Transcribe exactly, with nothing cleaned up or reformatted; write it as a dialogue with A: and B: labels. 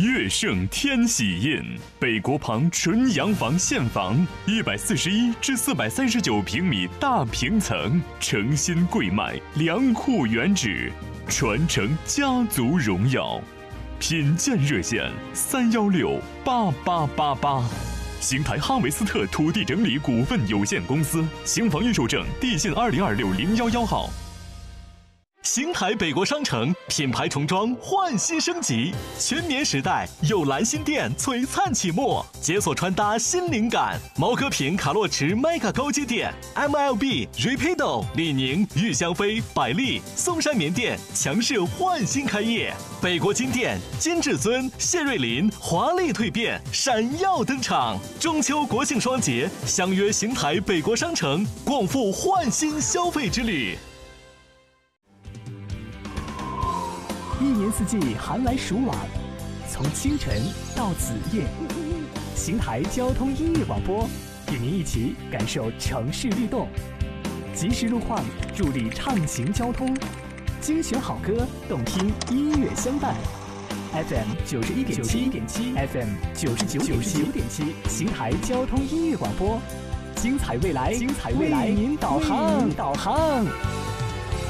A: 悦盛天喜印，北国旁纯洋房现房，一百四十一至四百三十九平米大平层，诚心贵卖，良库原址，传承家族荣耀。品鉴热线三幺六八八八八。邢台哈维斯特土地整理股份有限公司，邢房预售证地信二零二六零幺幺号。
B: 邢台北国商城品牌重装焕新升级，全年时代有蓝新店璀璨启幕，解锁穿搭新灵感。毛戈平卡洛驰 Mega 高阶店 ，M L B Rapido 李宁玉香妃百丽松山棉店强势焕新开业，北国金店金至尊谢瑞麟华丽蜕变闪耀登场。中秋国庆双节相约邢台北国商城，共赴焕新消费之旅。
C: 一年四季寒来暑往，从清晨到子夜，邢台交通音乐广播与您一起感受城市律动，及时路况助力畅行交通，精选好歌，动听音乐相伴。F M 九十一点七 ，F M 九十九点七，邢台交通音乐广播，精彩未来，精彩未来，为您导航，导航。